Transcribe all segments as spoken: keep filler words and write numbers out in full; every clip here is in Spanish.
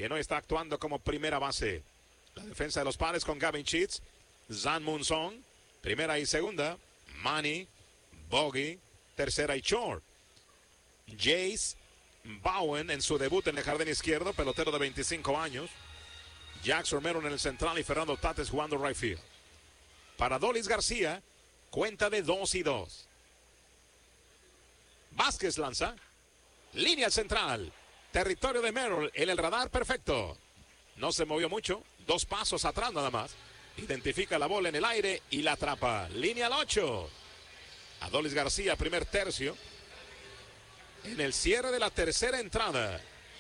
quien hoy está actuando como primera base. La defensa de los Padres con Gavin Sheets, Zan Moon Song, primera y segunda, Manny, Bogey, tercera y short. Jace Bowen en su debut en el jardín izquierdo, pelotero de veinticinco años. Jax Romero en el central y Fernando Tatis jugando right field. Para Adolis García, cuenta de dos y dos. Vázquez lanza, línea central, territorio de Merrill en el radar perfecto. No se movió mucho, dos pasos atrás nada más. Identifica la bola en el aire y la atrapa. Línea al ocho. Adolis García, primer tercio. En el cierre de la tercera entrada.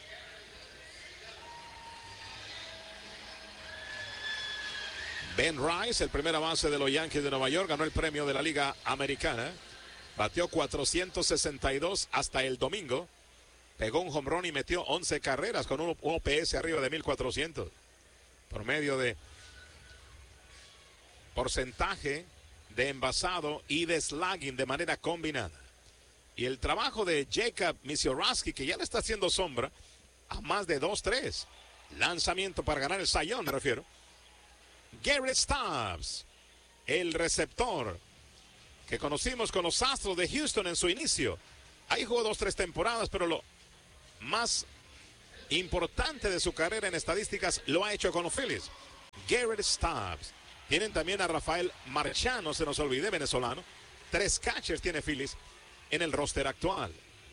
Ben Rice, el primera base de los Yankees de Nueva York, ganó el premio de la Liga Americana. Batió cuatrocientos sesenta y dos hasta el domingo. Pegó un home run y metió once carreras con un O P S arriba de mil cuatrocientos. Por medio de porcentaje de envasado y de slugging de manera combinada. Y el trabajo de Jacob Misiorowski, que ya le está haciendo sombra a más de dos tres. Lanzamiento para ganar el Cy Young, me refiero. Garrett Stubbs, el receptor que conocimos con los Astros de Houston en su inicio. Ahí jugó dos, tres temporadas, pero lo más importante de su carrera en estadísticas lo ha hecho con los Phillies. Garrett Stubbs. Tienen también a Rafael Marchán, no se nos olvide, venezolano. Tres catchers tiene Phillies en el roster actual.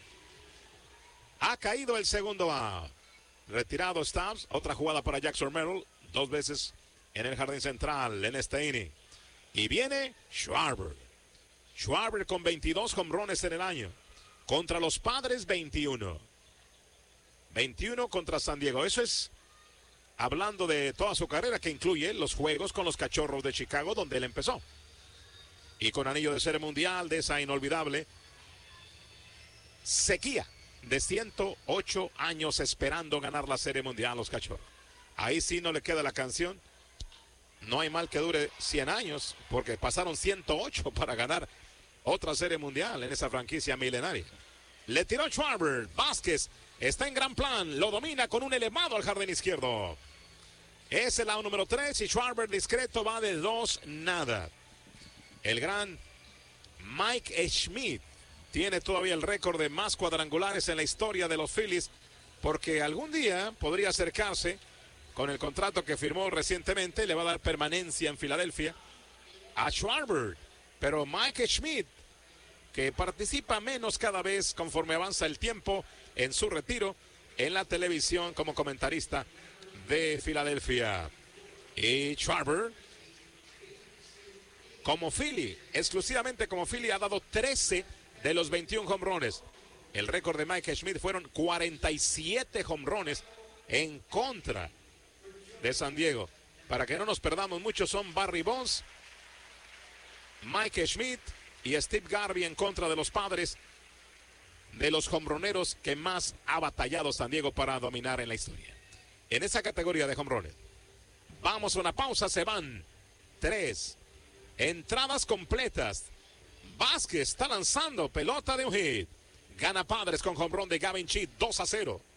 Ha caído el segundo out. Retirado Stubbs, otra jugada para Jackson Merrill, dos veces en el jardín central en este inning. Y viene Schwarber. Schwarber con veintidós jonrones en el año. Contra los Padres, veintiuno. veintiuno contra San Diego. Eso es hablando de toda su carrera, que incluye los juegos con los Cachorros de Chicago, donde él empezó. Y con anillo de Serie Mundial, de esa inolvidable sequía de ciento ocho años esperando ganar la Serie Mundial a los Cachorros. Ahí sí no le queda la canción. No hay mal que dure cien años, porque pasaron ciento ocho para ganar otra Serie Mundial en esa franquicia milenaria. Le tiró Schwarber. Vázquez está en gran plan. Lo domina con un elevado al jardín izquierdo. Es el out número tres y Schwarber discreto va de dos nada. El gran Mike Schmidt tiene todavía el récord de más cuadrangulares en la historia de los Phillies, porque algún día podría acercarse con el contrato que firmó recientemente. Le va a dar permanencia en Filadelfia a Schwarber. Pero Mike Schmidt, que participa menos cada vez conforme avanza el tiempo en su retiro en la televisión como comentarista de Filadelfia. Y Schwarber, como Philly, exclusivamente como Philly, ha dado trece de los veintiún jonrones. El récord de Mike Schmidt fueron cuarenta y siete jonrones en contra de San Diego. Para que no nos perdamos mucho, son Barry Bonds, Mike Schmidt y Steve Garvey en contra de los Padres, de los jonroneros que más ha batallado San Diego para dominar en la historia. En esa categoría de jonrones. Vamos a una pausa, se van tres entradas completas. Vázquez está lanzando pelota de un hit. Gana Padres con jonrón de Gavin Sheets, dos a cero.